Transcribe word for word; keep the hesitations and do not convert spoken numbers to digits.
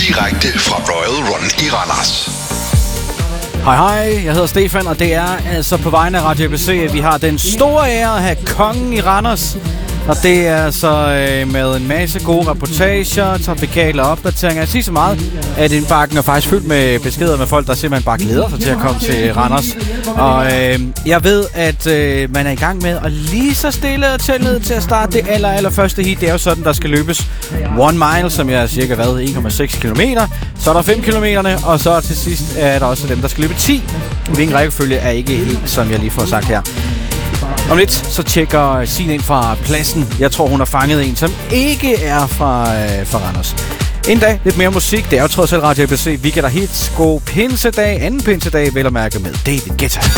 Direkte fra Royal Run i Randers. Hej hej, jeg hedder Stefan, og det er altså på vegne af Radio A B C, at vi har den store ære at have kongen i Randers. Og det er så øh, med en masse gode reportager, trafikale opdateringer. Jeg siger så meget, at indbakken er faktisk fyldt med beskeder med folk, der simpelthen bare glæder sig til at komme til Randers. Og øh, jeg ved, at øh, man er i gang med at lige så stille og tælle til at starte det aller, aller første heat. Det er jo sådan, der skal løbes one mile, som er cirka hvad, en komma seks kilometer. Så er der fem kilometer, og så til sidst er der også dem, der skal løbe ti. Hvilken rækkefølge er ikke helt, som jeg lige får sagt her. Om lidt, så tjekker Signe ind fra pladsen. Jeg tror, hun har fanget en, som ikke er fra, øh, fra Randers. En dag, lidt mere musik. Det er jo trods alt Radio A B C. Weekend og hits. God pinsedag, anden pinsedag, vel at mærke med David Guetta.